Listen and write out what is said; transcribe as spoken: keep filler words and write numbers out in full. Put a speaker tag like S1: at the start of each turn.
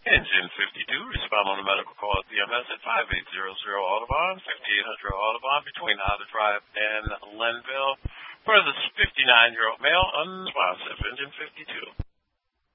S1: Engine fifty-two, respond on the medical call at B M S at five eight zero zero Audubon, fifty-eight hundred Audubon, between Otter Drive and Lenville. For this fifty-nine-year-old male, unresponsive, engine fifty-two.